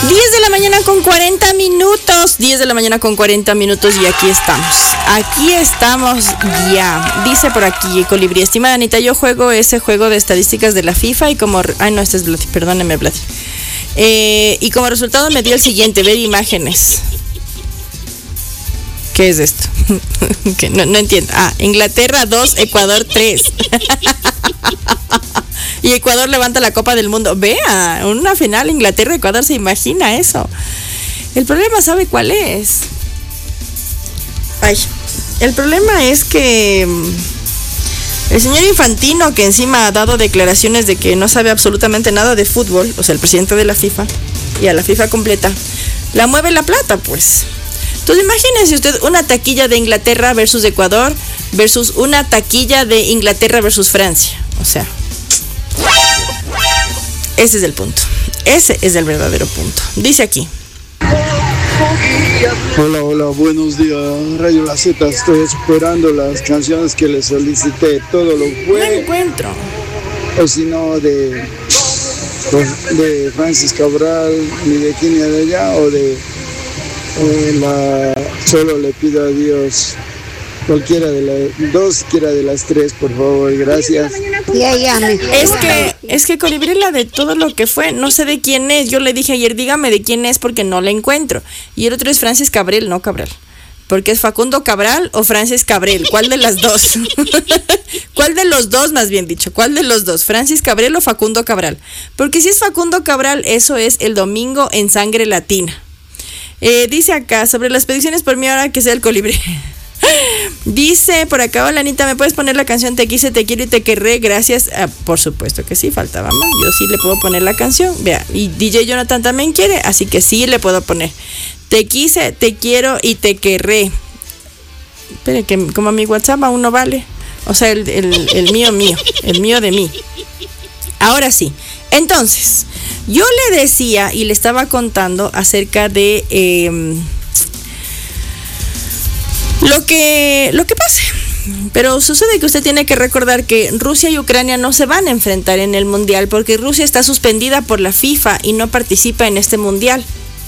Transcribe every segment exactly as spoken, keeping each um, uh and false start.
diez de la mañana con cuarenta minutos. diez de la mañana con cuarenta minutos y aquí estamos. Aquí estamos ya. Dice por aquí Colibrí, estimada Anita, yo juego ese juego de estadísticas de la FIFA y como... Ay, no, este es Vladi, perdóneme, Vladi. Eh, y como resultado me dio el siguiente, ver imágenes. ¿Qué es esto? que no, no entiendo. Ah, Inglaterra dos, Ecuador tres. Y Ecuador levanta la Copa del Mundo. Vea, una final Inglaterra-Ecuador, se imagina eso. El problema, ¿sabe cuál es? Ay, el problema es que el señor Infantino, que encima ha dado declaraciones de que no sabe absolutamente nada de fútbol, o sea, el presidente de la FIFA, y a la FIFA completa, la mueve la plata, pues. Entonces imagínense usted una taquilla de Inglaterra versus Ecuador versus una taquilla de Inglaterra versus Francia. O sea, ese es el punto. Ese es el verdadero punto. Dice aquí. Hola, hola, buenos días, Radio La Z. Estoy esperando las canciones que le solicité. Todo lo fue. No encuentro. O si no, de, de Francis Cabral, ni de Kenia de allá, o de eh, la Solo le pido a Dios. Cualquiera de las dos, quiera de las tres, por favor, gracias. Ya, ya, es que, es que Colibrí, la de todo lo que fue, no sé de quién es. Yo le dije ayer, dígame de quién es porque no la encuentro. Y el otro es Francis Cabrel, no Cabral. Porque es Facundo Cabral o Francis Cabrel. ¿Cuál de las dos? ¿Cuál de los dos, más bien dicho? ¿Cuál de los dos? ¿Francis Cabrel o Facundo Cabral? Porque si es Facundo Cabral, eso es el domingo en Sangre Latina. Eh, dice acá, sobre las peticiones por mí ahora que sea el Colibrí. Dice por acá, hola Anita, ¿me puedes poner la canción Te quise, te quiero y te querré? Gracias. Ah, por supuesto que sí, faltaba más. Yo sí le puedo poner la canción. Vea, y D J Jonathan también quiere, así que sí le puedo poner Te quise, te quiero y te querré. Espere, que como mi WhatsApp aún no vale. O sea, el, el, el mío mío, el mío de mí. Ahora sí. Entonces, yo le decía y le estaba contando acerca de... Eh, Lo que, lo que pase. Pero sucede que usted tiene que recordar que Rusia y Ucrania no se van a enfrentar en el Mundial porque Rusia está suspendida por la FIFA y no participa en este Mundial.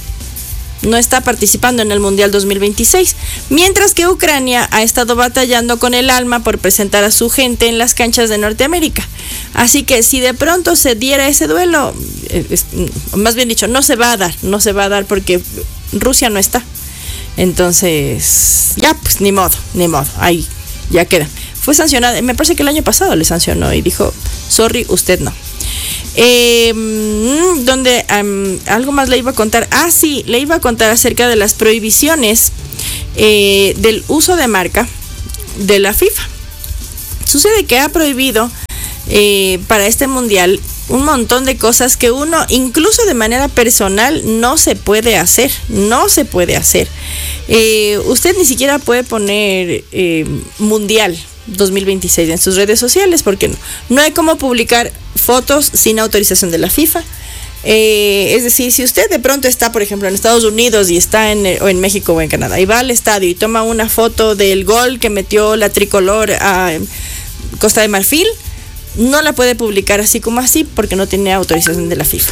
No está participando en el Mundial dos mil veintiséis. Mientras que Ucrania ha estado batallando con el alma por presentar a su gente en las canchas de Norteamérica. Así que si de pronto se diera ese duelo, es, más bien dicho, no se va a dar, no se va a dar porque Rusia no está. Entonces, ya, pues ni modo, ni modo, ahí ya queda. Fue sancionada, me parece que el año pasado le sancionó y dijo, sorry, usted no. Eh, donde um, algo más le iba a contar. Ah, sí, le iba a contar acerca de las prohibiciones eh, del uso de marca de la FIFA. Sucede que ha prohibido eh, para este mundial un montón de cosas que uno, incluso de manera personal, no se puede hacer, no se puede hacer. Eh, usted ni siquiera puede poner eh, Mundial dos mil veintiséis en sus redes sociales, porque no, no hay cómo publicar fotos sin autorización de la FIFA. Eh, es decir, si usted de pronto está, por ejemplo, en Estados Unidos y está en, o en México o en Canadá y va al estadio y toma una foto del gol que metió la tricolor a Costa de Marfil, no la puede publicar así como así porque no tiene autorización de la FIFA.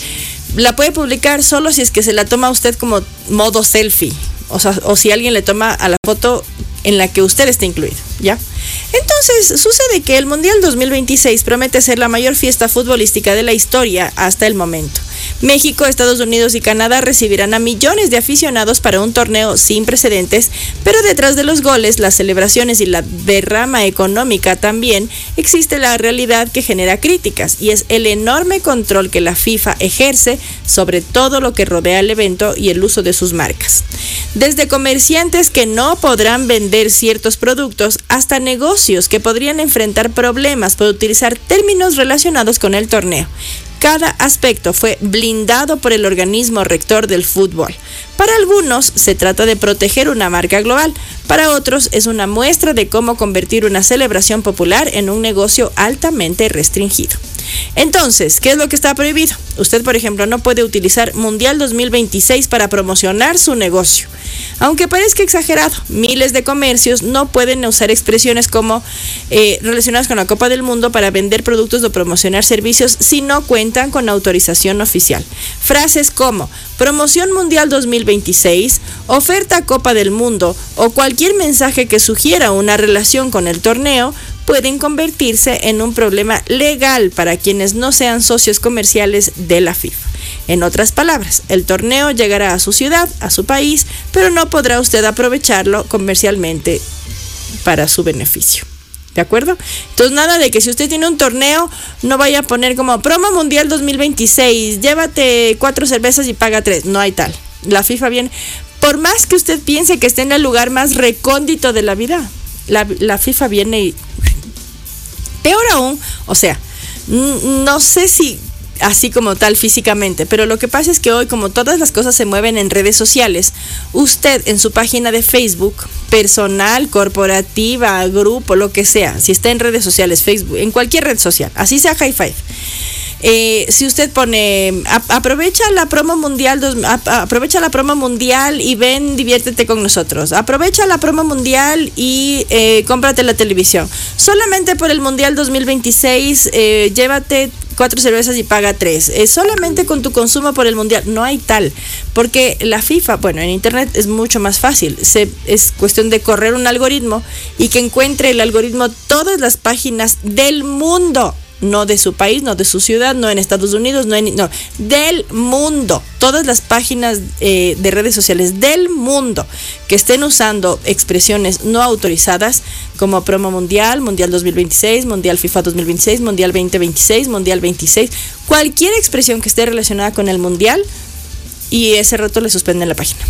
La puede publicar solo si es que se la toma usted como modo selfie, o sea, o si alguien le toma a la foto en la que usted está incluido, ¿ya? Entonces, sucede que el Mundial dos mil veintiséis promete ser la mayor fiesta futbolística de la historia hasta el momento. México, Estados Unidos y Canadá recibirán a millones de aficionados para un torneo sin precedentes, pero detrás de los goles, las celebraciones y la derrama económica también existe la realidad que genera críticas, y es el enorme control que la FIFA ejerce sobre todo lo que rodea el evento y el uso de sus marcas. Desde comerciantes que no podrán vender ciertos productos hasta negocios que podrían enfrentar problemas por utilizar términos relacionados con el torneo. Cada aspecto fue blindado por el organismo rector del fútbol. Para algunos se trata de proteger una marca global, para otros es una muestra de cómo convertir una celebración popular en un negocio altamente restringido. Entonces, ¿qué es lo que está prohibido? Usted, por ejemplo, no puede utilizar Mundial dos mil veintiséis para promocionar su negocio. Aunque parezca exagerado, miles de comercios no pueden usar expresiones como eh, relacionadas con la Copa del Mundo para vender productos o promocionar servicios si no cuentan con autorización oficial. Frases como promoción Mundial dos mil veintiséis, oferta Copa del Mundo o cualquier mensaje que sugiera una relación con el torneo pueden convertirse en un problema legal para quienes no sean socios comerciales de la FIFA. En otras palabras, el torneo llegará a su ciudad, a su país, pero no podrá usted aprovecharlo comercialmente para su beneficio. ¿De acuerdo? Entonces, nada de que si usted tiene un torneo, no vaya a poner como promo Mundial dos mil veintiséis, llévate cuatro cervezas y paga tres. No hay tal. La FIFA viene, por más que usted piense que esté en el lugar más recóndito de la vida, la, la FIFA viene y... Peor aún, o sea, no sé si así como tal físicamente, pero lo que pasa es que hoy, como todas las cosas se mueven en redes sociales, usted en su página de Facebook, personal, corporativa, grupo, lo que sea, si está en redes sociales, Facebook, en cualquier red social, así sea High Five, Eh, si usted pone a, aprovecha la promo mundial dos, a, aprovecha la promo mundial y ven, diviértete con nosotros, aprovecha la promo mundial y eh, cómprate la televisión, solamente por el Mundial dos mil veintiséis eh, llévate cuatro cervezas y paga tres, eh, solamente con tu consumo por el mundial. No hay tal, porque la FIFA, bueno, en internet es mucho más fácil, se, es cuestión de correr un algoritmo y que encuentre el algoritmo todas las páginas del mundo, no de su país, no de su ciudad, no en Estados Unidos, no en, no, del mundo, todas las páginas eh, de redes sociales del mundo que estén usando expresiones no autorizadas como promo mundial, mundial dos mil veintiséis, mundial FIFA dos mil veintiséis, mundial veinte veintiséis, mundial veintiséis, cualquier expresión que esté relacionada con el mundial, y ese rato le suspenden la página.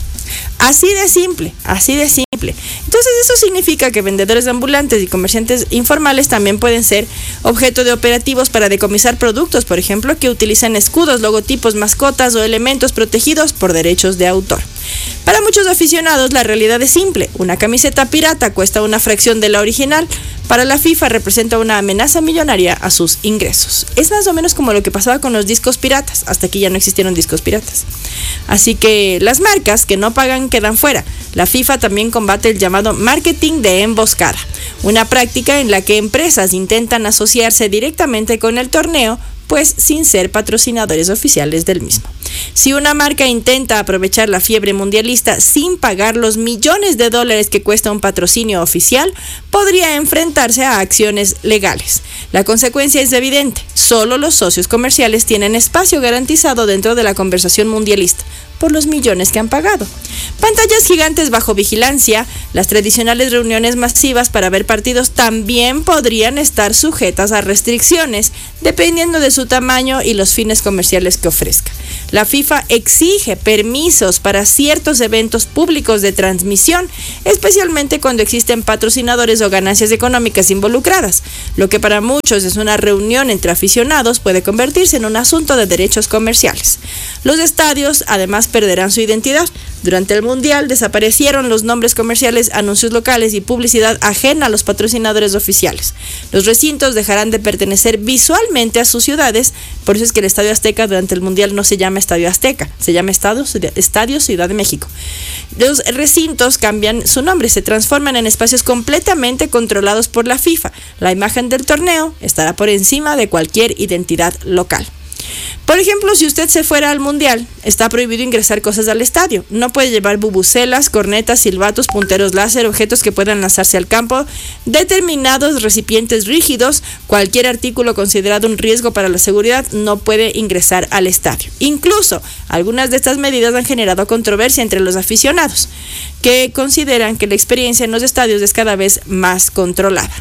Así de simple, así de simple. Entonces eso significa que vendedores ambulantes y comerciantes informales también pueden ser objeto de operativos para decomisar productos, por ejemplo, que utilizan escudos, logotipos, mascotas o elementos protegidos por derechos de autor. Para muchos aficionados la realidad es simple. Una camiseta pirata cuesta una fracción de la original. Para la FIFA representa una amenaza millonaria a sus ingresos. Es más o menos como lo que pasaba con los discos piratas. Hasta aquí ya no existieron discos piratas. Así que las marcas que no pagan quedan fuera. La FIFA también combate el llamado marketing de emboscada, una práctica en la que empresas intentan asociarse directamente con el torneo, pues sin ser patrocinadores oficiales del mismo. Si una marca intenta aprovechar la fiebre mundialista sin pagar los millones de dólares que cuesta un patrocinio oficial, podría enfrentarse a acciones legales. La consecuencia es evidente: solo los socios comerciales tienen espacio garantizado dentro de la conversación mundialista por los millones que han pagado. Pantallas gigantes bajo vigilancia, las tradicionales reuniones masivas para ver partidos también podrían estar sujetas a restricciones, dependiendo de su tamaño y los fines comerciales que ofrezca. La FIFA exige permisos para ciertos eventos públicos de transmisión, especialmente cuando existen patrocinadores o ganancias económicas involucradas. Lo que para muchos es una reunión entre aficionados puede convertirse en un asunto de derechos comerciales. Los estadios, además, perderán su identidad. Durante el Mundial desaparecieron los nombres comerciales, anuncios locales y publicidad ajena a los patrocinadores oficiales. Los recintos dejarán de pertenecer visualmente a sus ciudades, por eso es que el Estadio Azteca durante el Mundial no se llama Estadio Azteca, se llama Estadio, Estadio Ciudad de México. Los recintos cambian su nombre, se transforman en espacios completamente controlados por la FIFA. La imagen del torneo estará por encima de cualquier identidad local. Por ejemplo, si usted se fuera al Mundial, está prohibido ingresar cosas al estadio. No puede llevar bubucelas, cornetas, silbatos, punteros láser, objetos que puedan lanzarse al campo, determinados recipientes rígidos, cualquier artículo considerado un riesgo para la seguridad no puede ingresar al estadio. Incluso, algunas de estas medidas han generado controversia entre los aficionados, que consideran que la experiencia en los estadios es cada vez más controlada.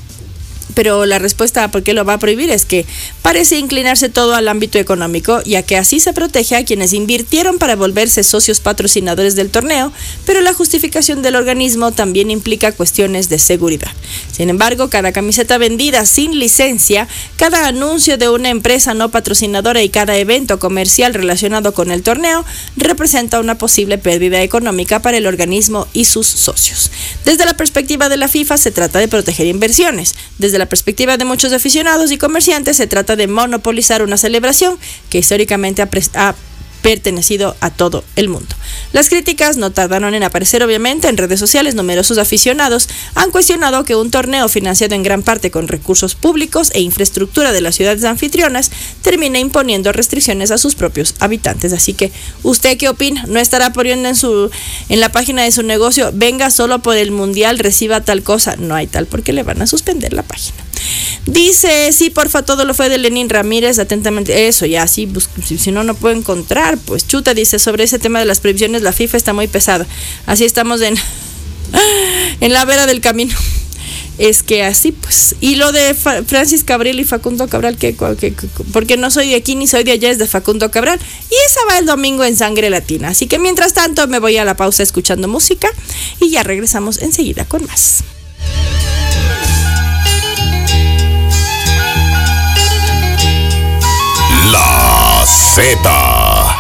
Pero la respuesta a por qué lo va a prohibir es que parece inclinarse todo al ámbito económico, ya que así se protege a quienes invirtieron para volverse socios patrocinadores del torneo, pero la justificación del organismo también implica cuestiones de seguridad. Sin embargo, cada camiseta vendida sin licencia, cada anuncio de una empresa no patrocinadora y cada evento comercial relacionado con el torneo representa una posible pérdida económica para el organismo y sus socios. Desde la perspectiva de la FIFA se trata de proteger inversiones. Desde la perspectiva de muchos aficionados y comerciantes, se trata de monopolizar una celebración que históricamente ha, ha pertenecido a todo el mundo. Las críticas no tardaron en aparecer, obviamente. En redes sociales, numerosos aficionados han cuestionado que un torneo financiado en gran parte con recursos públicos e infraestructura de las ciudades anfitrionas termine imponiendo restricciones a sus propios habitantes. Así que, ¿usted qué opina? ¿No estará poniendo en su en la página de su negocio, venga solo por el mundial, reciba tal cosa? No hay tal, porque le van a suspender la página. Dice, sí, porfa, todo lo fue de Lenín Ramírez, atentamente. Eso, ya, sí, bus- si, si no, no puedo encontrar. Pues chuta, dice, sobre ese tema de las prohibiciones, la FIFA está muy pesada. Así estamos en, en la vera del camino. Es que así, pues. Y lo de Fa- Francis Cabril y Facundo Cabral, que, que, que porque no soy de aquí ni soy de allá, es de Facundo Cabral. Y esa va el domingo en Sangre Latina. Así que mientras tanto me voy a la pausa escuchando música y ya regresamos enseguida con más. La Z.